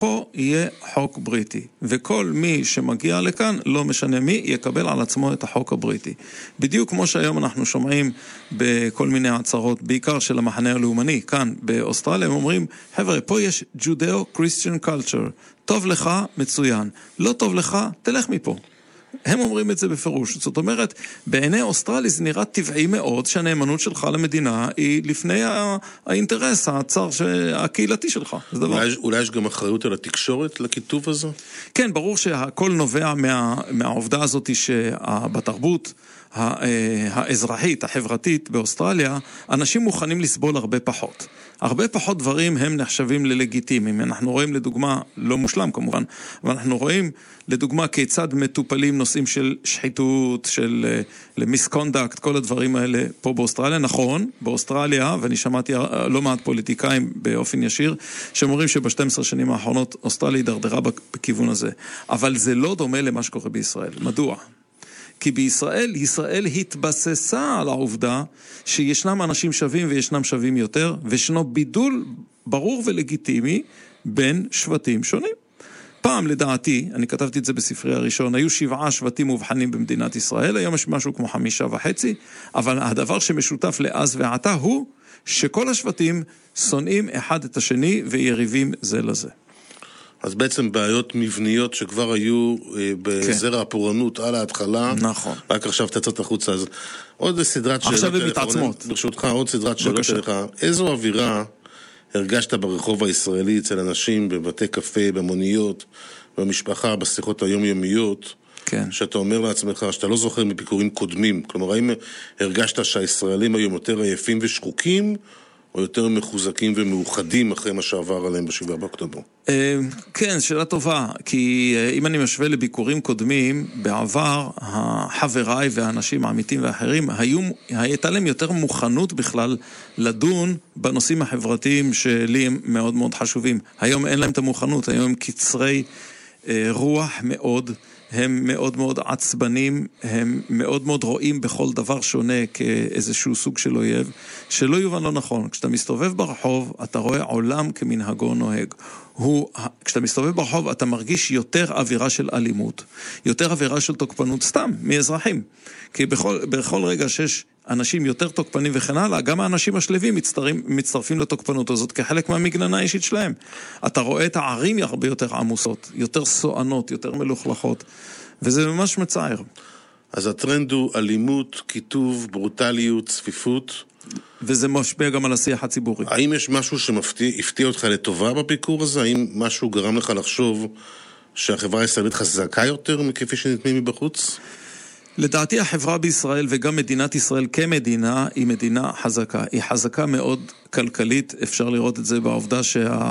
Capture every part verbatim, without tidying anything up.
פה יהיה חוק בריטי, וכל מי שמגיע לכאן, לא משנה מי, יקבל על עצמו את החוק הבריטי. בדיוק כמו שהיום אנחנו שומעים בכל מיני הצהרות, בעיקר של המחנה הלאומני, כאן באוסטרליה, הם אומרים, חבר'ה, פה יש Judeo-Christian culture, טוב לך, מצוין, לא טוב לך, תלך מפה. הם אומרים את זה בפירוש. זאת אומרת, בעיני אוסטרלי זה נראה טבעי מאוד שהנאמנות שלך למדינה היא לפני האינטרס, הצר הקהילתי שלך. אולי, אולי יש גם אחריות על התקשורת לכיתוב הזה? כן, ברור שהכל נובע מה, מהעובדה הזאת שבתרבות האזרחית, החברתית באוסטרליה, אנשים מוכנים לסבול הרבה פחות. הרבה פחות דברים הם נחשבים ללגיטימיים. אנחנו רואים לדוגמה, לא מושלם כמובן, אבל אנחנו רואים לדוגמה כיצד מטופלים נושאים של שחיתות, של מיסקונדקט, כל הדברים האלה פה באוסטרליה. נכון, באוסטרליה, ואני שמעתי לא מעט פוליטיקאים באופן ישיר, שאומרים שב-שתים עשרה שנים האחרונות אוסטרליה הידרדרה בכיוון הזה. אבל זה לא דומה למה שקורה בישראל. מדוע? כי בישראל, ישראל התבססה על העובדה שישנם אנשים שווים וישנם שווים יותר, וישנו בידול ברור ולגיטימי בין שבטים שונים. פעם לדעתי, אני כתבתי את זה בספרי הראשון, היו שבעה שבטים מובחנים במדינת ישראל, היום יש משהו כמו חמישה וחצי, אבל הדבר שמשותף לאז ועתה הוא שכל השבטים שונאים אחד את השני ויריבים זה לזה. אז בעצם בעיות מבניות שכבר היו אה, בזרע כן. הפורענות על ההתחלה, נכון. רק עכשיו תצאת החוצה. אז עוד סדרת שאלות. עכשיו מתעצמות. ברשותך, עוד סדרת שאלות שלך. איזו אווירה הרגשת ברחוב הישראלי אצל אנשים, בבתי קפה, במוניות, במשפחה, בשיחות היומיומיות, כן. שאתה אומר לעצמך שאתה לא זוכר מביקורים קודמים? כלומר, האם הרגשת שהישראלים היום יותר עייפים ושחוקים, או יותר מחוזקים ומאוחדים אחרי מה שעבר עליהם בשבעה באוקטובר? כן, שאלה טובה, כי אם אני משווה לביקורים קודמים, בעבר החבריי והאנשים העמיתים והאחרים, הייתה להם יותר מוכנות בכלל לדון בנושאים החברתיים שלי הם מאוד מאוד חשובים. היום אין להם את המוכנות, היום הם קצרי רוח מאוד, הם מאוד מאוד עצבנים, הם מאוד מאוד רואים בכל דבר שונה כאיזשהו סוג של אויב, שלא יובן לא נכון. כשאתה מסתובב ברחוב, אתה רואה עולם כמנהגו נוהג. הוא, כשאתה מסתובב ברחוב, אתה מרגיש יותר אווירה של אלימות, יותר אווירה של תוקפנות סתם, מאזרחים. כי בכל, בכל רגע שיש אנשים יותר תוקפנים וכן הלאה, גם האנשים השלבים מצטרפים, מצטרפים לתוקפנות הזאת כחלק מהמגננה האישית שלהם. אתה רואה את הערים הרבה יותר עמוסות, יותר סוענות, יותר מלוכלכות, וזה ממש מצער. אז הטרנד הוא אלימות, כיתוב, ברוטליות, צפיפות. וזה משפיע גם על השיח הציבורי. האם יש משהו שהפתיע אותך לטובה בביקור הזה? האם משהו גרם לך לחשוב שהחברה הישראלית חזקה יותר מכפי שנתמים מבחוץ? לדעתי החברה בישראל וגם מדינת ישראל כמדינה היא מדינה חזקה. היא חזקה מאוד כלכלית, אפשר לראות את זה בעובדה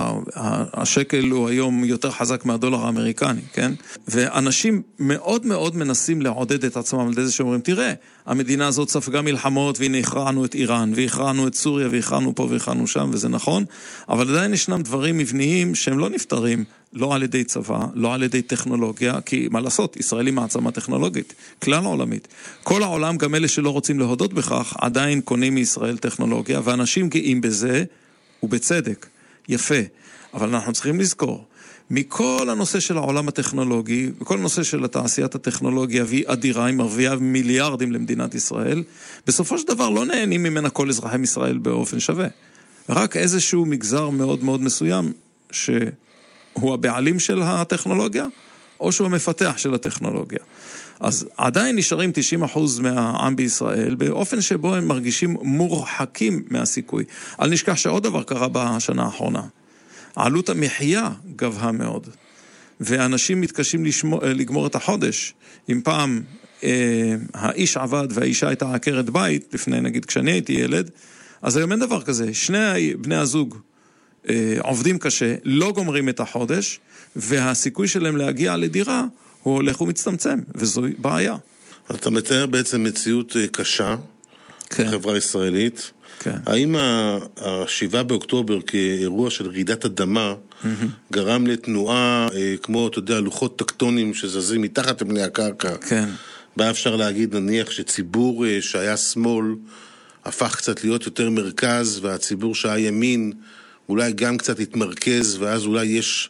שהשקל הוא היום יותר חזק מהדולר האמריקני, כן? ואנשים מאוד מאוד מנסים לעודד את עצמם על זה שאומרים, תראה, המדינה הזאת ספגה מלחמות והנה הכרענו את איראן והכרענו את סוריה והכרענו פה והכרענו שם וזה נכון, אבל עדיין ישנם דברים מבניים שהם לא נפתרים, לא על ידי צבא, לא על ידי טכנולוגיה, כי מה לעשות, ישראל היא מעצמה טכנולוגית, כלל העולמית. כל העולם, גם אלה שלא רוצים להודות בכך, עדיין קונים מישראל טכנולוגיה, ואנשים גאים בזה, ובצדק, יפה. אבל אנחנו צריכים לזכור, מכל הנושא של העולם הטכנולוגי, וכל הנושא של התעשיית הטכנולוגיה, והיא אדירה, היא מרוויחה מיליארדים למדינת ישראל, בסופו של דבר לא נהנים ממנה כל אזרחי ישראל באופן שווה. רק איזשהו מגזר מאוד מאוד מסוים, ש... הוא הבעלים של הטכנולוגיה, או שהוא המפתח של הטכנולוגיה. אז עדיין נשארים תשעים אחוז מהעם בישראל, באופן שבו הם מרגישים מורחקים מהסיכוי. אל נשכח שעוד דבר קרה בשנה האחרונה. עלות המחיה גבוהה מאוד, ואנשים מתקשים לשמור, לגמור את החודש. אם פעם אה, האיש עבד והאישה הייתה עקרת בית, לפני נגיד כשאני הייתי ילד, אז היום אין דבר כזה. שני בני הזוג, עובדים קשה, לא גומרים את החודש, והסיכוי שלהם להגיע לדירה הוא הולך ומצטמצם, וזו בעיה. אתה מתאר בעצם מציאות קשה, כן. בחברה הישראלית. כן. האם השבעה באוקטובר כאירוע של רעידת אדמה mm-hmm. גרם לתנועה כמו, אתה יודע, לוחות טקטונים שזזים מתחת לבני הקרקע? כן. בה אפשר להגיד נניח שציבור שהיה שמאל הפך קצת להיות יותר מרכז, והציבור שהיה ימין אולי גם קצת התמרכז, ואז אולי יש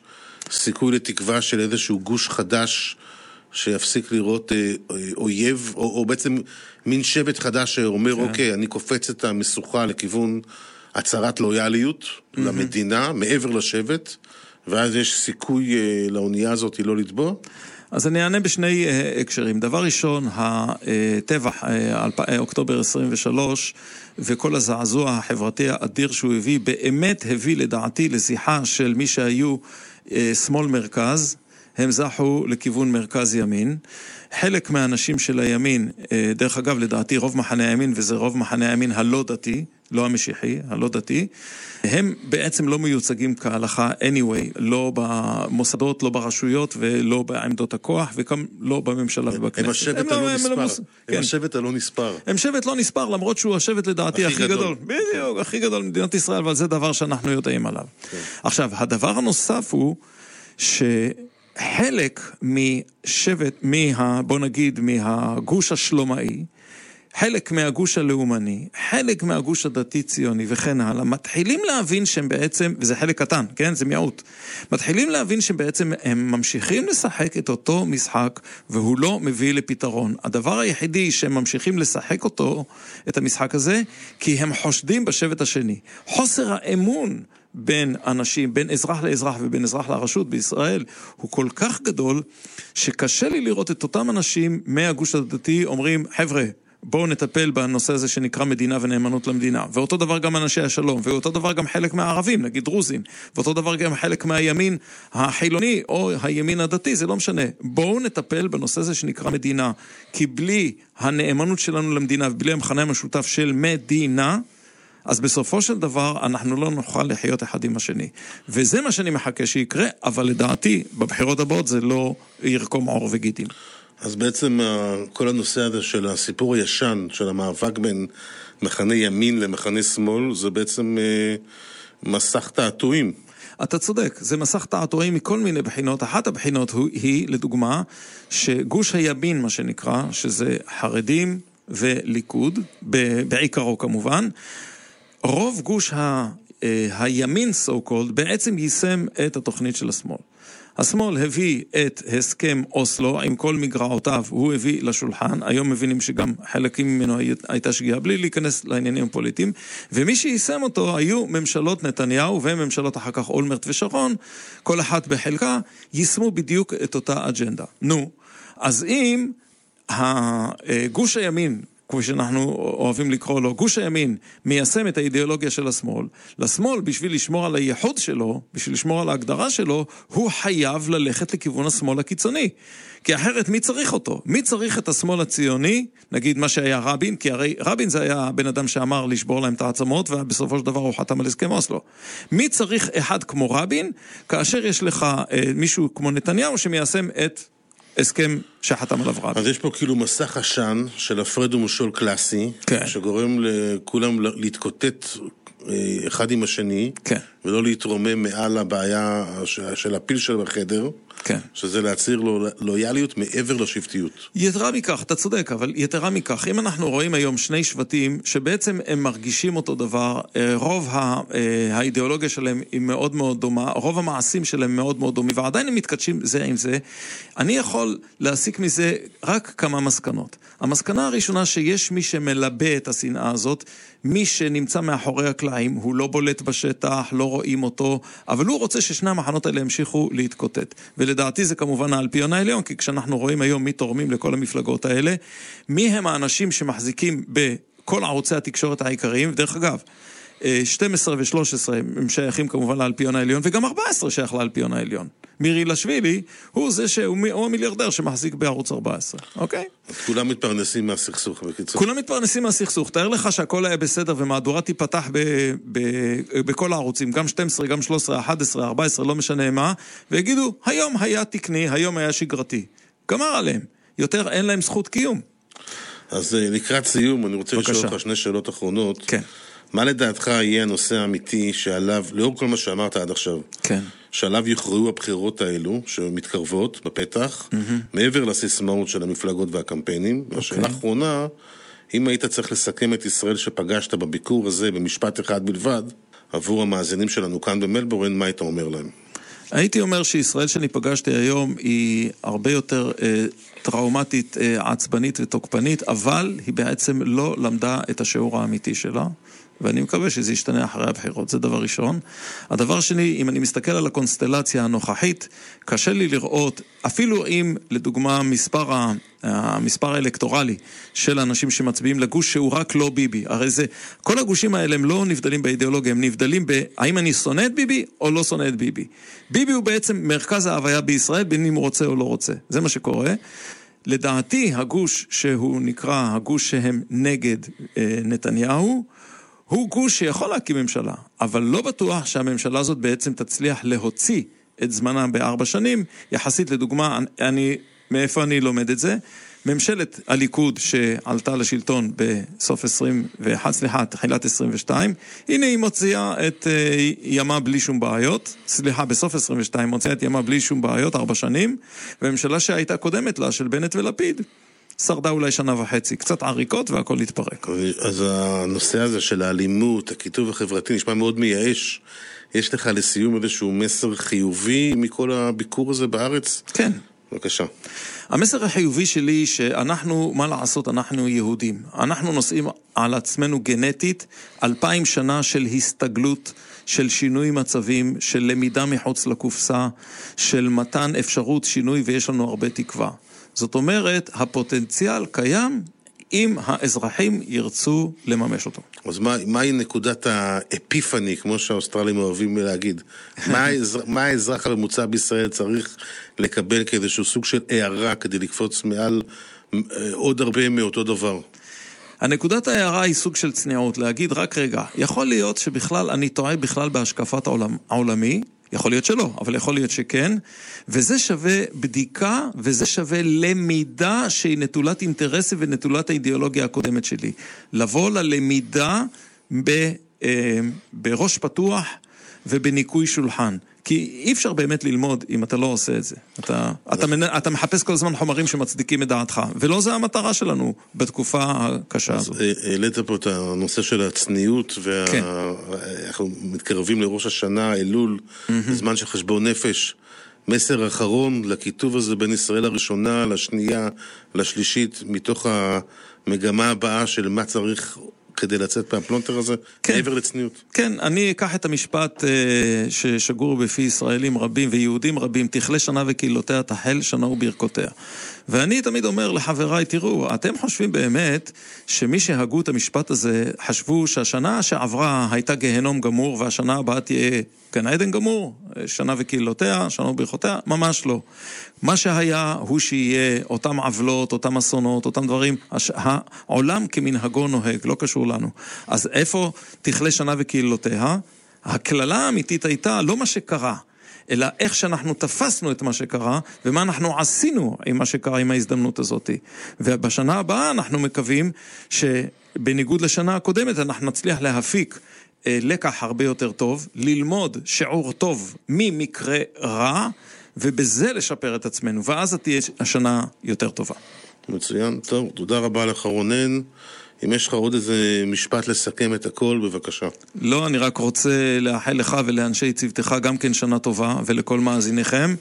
סיכוי לתקווה של איזשהו גוש חדש שיפסיק לראות אה, אויב, או, או בעצם מין שבט חדש שאומר, כן. אוקיי, אני קופץ את המשוכה לכיוון הצהרת לויאליות mm-hmm. למדינה, מעבר לשבט, ואז יש סיכוי אה, לאונייה הזאת לא לטבוע? אז אני אענה בשני uh, הקשרים. דבר ראשון, הטבח, uh, אוקטובר עשרים ושלוש, וכל הזעזוע החברתי האדיר שהוא הביא, באמת הביא לדעתי לשיחה של מי שהיו uh, שמאל מרכז, הם זחו לכיוון מרכז ימין. חלק מהאנשים של הימין, uh, דרך אגב לדעתי רוב מחנה הימין, וזה רוב מחנה הימין הלא דתי, לא המשיחי, הלא דתי, הם בעצם לא מיוצגים כהלכה anyway, לא במוסדות, לא ברשויות ולא בעמדות הכוח, וגם לא בממשלה ובכנסת. הם השבט הלא נספר. הם השבט הלא נספר. הם שבט לא נספר, למרות שהוא השבט לדעתי הכי גדול. בדיוק, הכי גדול במדינת ישראל, אבל זה דבר שאנחנו יודעים עליו. עכשיו, הדבר הנוסף הוא שחלק משבט, בוא נגיד, מהגוש השלומאי, חלק מהגוש הלאומני, חלק מהגוש הדתי-ציוני וכן הלאה, מתחילים להבין שהם בעצם, וזה חלק קטן, כן? זה מיעוט, מתחילים להבין שבעצם הם ממשיכים לשחק את אותו משחק, והוא לא מביא לפתרון. הדבר היחידי שהם ממשיכים לשחק אותו, את המשחק הזה, כי הם חושדים בשבט השני. חוסר האמון בין אנשים, בין אזרח לאזרח ובין אזרח לרשות בישראל, הוא כל כך גדול, שקשה לי לראות את אותם אנשים מהגוש הדתי אומרים, חבר'ה, בואו נטפל בנושא הזה שנקרא מדינה ונאמנות למדינה. ואותו דבר גם אנשי השלום, ואותו דבר גם חלק מהערבים, נגיד דרוזים, ואותו דבר גם חלק מהימין החילוני או הימין הדתי, זה לא משנה. בואו נטפל בנושא הזה שנקרא מדינה, כי בלי הנאמנות שלנו למדינה ובלי המחנה המשותף של מדינה, אז בסופו של דבר אנחנו לא נוכל לחיות אחד עם השני. וזה מה שאני מחכה שיקרה, אבל לדעתי בבחירות הבאות זה לא ירקום עור וגידים. אז בעצם כל הנושא הזה של הסיפור הישן, של המאבק בין מחנה ימין למחנה שמאל, זה בעצם מסך תעתועים. אתה צודק, זה מסך תעתועים מכל מיני בחינות. אחת הבחינות היא, לדוגמה, שגוש הימין, מה שנקרא, שזה חרדים וליכוד, בעיקרו כמובן, רוב גוש ה, הימין, so called, בעצם יישם את התוכנית של השמאל. השמאל הביא את הסכם אוסלו עם כל מגרעותיו, הוא הביא לשולחן, היום מבינים שגם חלקים ממנו הייתה שגיאה, בלי להיכנס לעניינים פוליטיים, ומי שיישם אותו היו ממשלות נתניהו וממשלות אחר כך אולמרט ושרון, כל אחת בחלקה, יישמו בדיוק את אותה אג'נדה. נו, אז אם הגוש הימין, כמו שאנחנו אוהבים לקרוא לו, גוש הימין מיישם את האידיאולוגיה של השמאל, לשמאל בשביל לשמור על הייחוד שלו, בשביל לשמור על ההגדרה שלו, הוא חייב ללכת לכיוון השמאל הקיצוני. כי אחרת מי צריך אותו? מי צריך את השמאל הציוני? נגיד מה שהיה רבין, כי הרי רבין זה היה בן אדם שאמר לשבור להם את העצמות, ובסופו של דבר הוא חתם על הסכם אוסלו. מי צריך אחד כמו רבין, כאשר יש לך אה, מישהו כמו נתניהו שמיישם את הסכם שחתם עליו רבין. אז יש פה כאילו מסך עשן של הפרד ומשול קלאסי, כן. שגורם לכולם להתקוטט אחד עם השני, כן. ולא להתרומם מעל הבעיה של הפיל של בחדר, כן. שזה להציר לו לויאליות מעבר לשבטיות. יתרה מכך, אתה צודק, אבל יתרה מכך, אם אנחנו רואים היום שני שבטים שבעצם הם מרגישים אותו דבר, רוב האידיאולוגיה שלהם היא מאוד מאוד דומה, רוב המעשים שלהם מאוד מאוד דומים, ועדיין הם מתקדשים זה עם זה, אני יכול להסיק מזה רק כמה מסקנות. המסקנה הראשונה שיש מי שמלבה את השנאה הזאת, מי שנמצא מאחורי הקלעים, הוא לא בולט בשטח, לא רואים אותו, אבל הוא רוצה ששני המחנות האלה המשיכו להתקוטט. ולדעתי זה כמובן האלפיון העליון, כי כשאנחנו רואים היום מי תורמים לכל המפלגות האלה, מי הם האנשים שמחזיקים בכל ערוצי התקשורת העיקריים, ודרך אגב, שתים עשרה ו-שלוש עשרה הם שייכים כמובן לאלפיון העליון, וגם ארבע עשרה שייך לאלפיון העליון. מירי לשווילי הוא זה שהוא המיליארדר שמחזיק בערוץ ארבע עשרה, אוקיי? כולם מתפרנסים מהסכסוך בקיצור. כולם מתפרנסים מהסכסוך. תאר לך שהכל היה בסדר ומהדורה תיפתח ב- ב- בכל הערוצים, גם שתים עשרה, גם שלוש עשרה, אחת עשרה, ארבע עשרה, לא משנה מה, ויגידו, היום היה תקני, היום היה שגרתי. גמר עליהם. יותר אין להם זכות קיום. אז לקראת סיום, אני רוצה לשאול אותך שני שאלות אחרונות. כן. מה לדעתך יהיה הנושא האמיתי שעליו, לאור כל מה שאמרת עד עכשיו, כן. שעליו יוכרעו הבחירות האלו, שמתקרבות בפתח, mm-hmm. מעבר לסיסמאות של המפלגות והקמפיינים, okay. והשאלה האחרונה, אם היית צריך לסכם את ישראל שפגשת בביקור הזה, במשפט אחד בלבד, עבור המאזינים שלנו כאן במלבורן, מה היית אומר להם? הייתי אומר שישראל שאני פגשתי היום היא הרבה יותר אה, טראומטית, אה, עצבנית ותוקפנית, אבל היא בעצם לא למדה את השיעור האמיתי שלה, ואני מקווה שזה ישתנה אחרי הבחירות, זה דבר ראשון. הדבר שני, אם אני מסתכל על הקונסטלציה הנוכחית, קשה לי לראות, אפילו אם לדוגמה מספר, ה, המספר האלקטורלי של האנשים שמצביעים לגוש שהוא רק לא ביבי, הרי זה, כל הגושים האלה הם לא נבדלים באידיאולוגיה, הם נבדלים בהאם אני שונא את ביבי או לא שונא את ביבי. ביבי הוא בעצם מרכז ההוויה בישראל, בין אם הוא רוצה או לא רוצה. זה מה שקורה. לדעתי, הגוש שהוא נקרא, הגוש שהם נגד אה, נתניהו, הוא גוש שיכול להקים ממשלה, אבל לא בטוח שהממשלה הזאת בעצם תצליח להוציא את זמנה בארבע שנים, יחסית לדוגמה, אני, מאיפה אני לומד את זה? ממשלת הליכוד שעלתה לשלטון בסוף עשרים ואחת, סליחה, תחילת עשרים ושתיים, הנה היא מוציאה את ימה בלי שום בעיות, סליחה, בסוף עשרים ושתיים מוציאה את ימה בלי שום בעיות, ארבע שנים, והממשלה שהייתה קודמת לה, של בנט ולפיד, שרדה אולי שנה וחצי, קצת עריקות והכל להתפרק. אז הנושא הזה של האלימות, הכיתוב החברתי, נשמע מאוד מייאש. יש לך לסיום איזשהו מסר חיובי מכל הביקור הזה בארץ? כן. בבקשה. המסר החיובי שלי שאנחנו, מה לעשות, אנחנו יהודים. אנחנו נושאים על עצמנו גנטית אלפיים שנה של הסתגלות, של שינוי מצבים, של למידה מחוץ לקופסה, של מתן אפשרות שינוי, ויש לנו הרבה תקווה. זאת אומרת, הפוטנציאל קיים אם האזרחים ירצו לממש אותו. אז מה, מהי נקודת האפיפני, כמו שהאוסטרלים אוהבים להגיד? מה, האזר, מה האזרח הממוצע בישראל צריך לקבל כאיזשהו סוג של הערה כדי לקפוץ מעל עוד הרבה מאותו דבר? הנקודת ההערה היא סוג של צניעות, להגיד רק רגע, יכול להיות שבכלל אני טועה בכלל בהשקפת העולם, העולמי, יכול להיות שלא, אבל יכול להיות שכן, וזה שווה בדיקה, וזה שווה למידה שהיא נטולת אינטרסים ונטולת האידיאולוגיה הקודמת שלי. לבוא ללמידה ב, אה, בראש פתוח ובניקוי שולחן. כי אי אפשר באמת ללמוד אם אתה לא עושה את זה. אתה, אתה, אתה מחפש כל הזמן חומרים שמצדיקים את דעתך, ולא זה המטרה שלנו בתקופה הקשה הזו. העלית פה את הנושא של הצניעות, ואנחנו מתקרבים לראש השנה, אלול, זמן של חשבון נפש. מסר אחרון לכיתוב הזה בין ישראל הראשונה, לשנייה, לשלישית, מתוך המגמה הבאה של מה צריך כדי לצאת מהפלונטר הזה, כן. מעבר לצניעות. כן, אני אקח את המשפט uh, ששגור בפי ישראלים רבים ויהודים רבים, תכלה שנה וקהילותיה, תחל שנה וברכותיה. ואני תמיד אומר לחבריי, תראו, אתם חושבים באמת שמי שהגו את המשפט הזה, חשבו שהשנה שעברה הייתה גהנום גמור, והשנה הבאה תהיה גן עדן גמור, שנה וקהילותיה, שנה וברכותיה, ממש לא. מה שהיה הוא שיהיה אותם עוולות, אותם אסונות, אותם דברים, העולם כמנהגו נוהג, לא קשור לנו. אז איפה תכלה שנה וקהילותיה? הכללה האמיתית הייתה לא מה שקרה, אלא איך שאנחנו תפסנו את מה שקרה, ומה אנחנו עשינו עם מה שקרה, עם ההזדמנות הזאת. ובשנה הבאה אנחנו מקווים שבניגוד לשנה הקודמת אנחנו נצליח להפיק לקח הרבה יותר טוב, ללמוד שיעור טוב ממקרה רע, ובזה לשפר את עצמנו, ואז תהיה השנה יותר טובה. מצוין, טוב, תודה רבה לך רונן. אם יש לך עוד איזה משפט לסכם את הכל, בבקשה. לא, אני רק רוצה לאחל לך ולאנשי צוותך גם כן שנה טובה, ולכל מאזיניכם,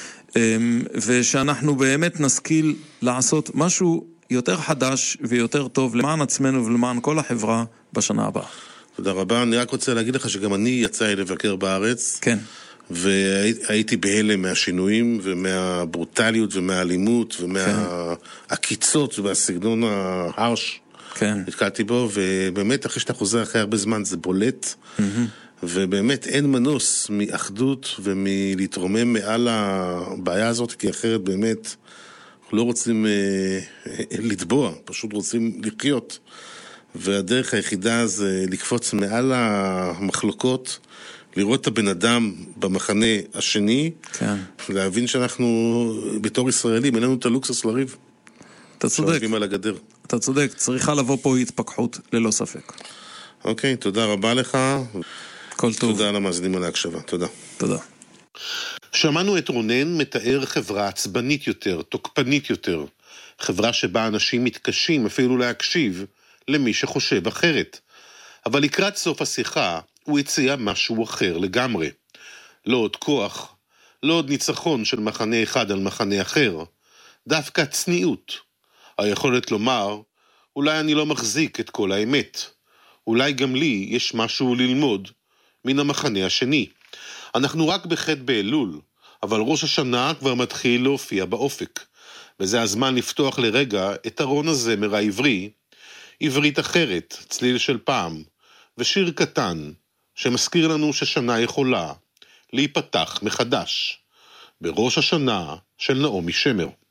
ושאנחנו באמת נשכיל לעשות משהו יותר חדש ויותר טוב למען עצמנו ולמען כל החברה בשנה הבאה. תודה רבה. אני רק רוצה להגיד לך שגם אני יצאי לבקר בארץ. כן. והייתי בהלם מהשינויים ומהברוטליות ומהאלימות ומהעקיצות והסגנון ההרש. כן. התקלתי בו, ובאמת אחרי שאתה חוזר אחרי הרבה זמן זה בולט, ובאמת אין מנוס מאחדות ומלהתרומם מעל הבעיה הזאת, כי אחרת באמת אנחנו לא רוצים לטבוע, פשוט רוצים לחיות. והדרך היחידה זה לקפוץ מעל המחלוקות, לראות את הבן אדם במחנה השני, כן. להבין שאנחנו בתור ישראלים, אין לנו את הלוקסוס לריב. אתה צודק. שואבים על הגדר. אתה צודק, צריכה לבוא פה התפכחות ללא ספק. אוקיי, תודה רבה לך. כל טוב. תודה למאזינים על ההקשבה, תודה. תודה. שמענו את רונן מתאר חברה עצבנית יותר, תוקפנית יותר. חברה שבה אנשים מתקשים אפילו להקשיב למי שחושב אחרת. אבל לקראת סוף השיחה הוא הציע משהו אחר לגמרי. לא עוד כוח, לא עוד ניצחון של מחנה אחד על מחנה אחר, דווקא צניעות, היכולת לומר, אולי אני לא מחזיק את כל האמת, אולי גם לי יש משהו ללמוד מן המחנה השני. אנחנו רק בחטא באלול, אבל ראש השנה כבר מתחיל להופיע באופק, וזה הזמן לפתוח לרגע את ארון הזמר העברי, עברית אחרת, צליל של פעם, ושיר קטן, שמזכיר לנו ששנה יכולה להיפתח מחדש, בראש השנה של נעמי שמר.